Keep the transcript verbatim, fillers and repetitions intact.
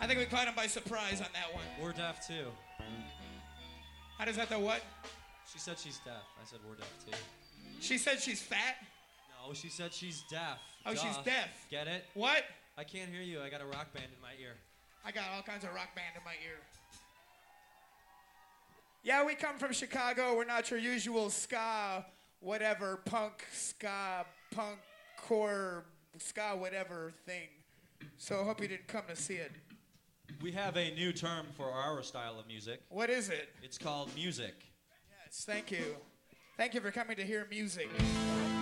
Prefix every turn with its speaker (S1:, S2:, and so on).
S1: I think we caught him by surprise on that one.
S2: We're deaf too.
S1: How does that the what?
S2: She said she's deaf. I said we're deaf too.
S1: She said she's fat?
S2: No, she said she's deaf.
S1: Oh,
S2: Duh.
S1: she's deaf.
S2: Get it?
S1: What?
S2: I can't hear you. I got a rock band in my ear.
S1: I got all kinds of rock band in my ear. Yeah, we come from Chicago. We're not your usual ska, whatever, punk, ska, punk, core, ska, whatever thing. So I hope you didn't come to see it.
S2: We have a new term for our style of music.
S1: What is it?
S2: It's called music.
S1: Yes, thank you. Thank you for coming to hear music.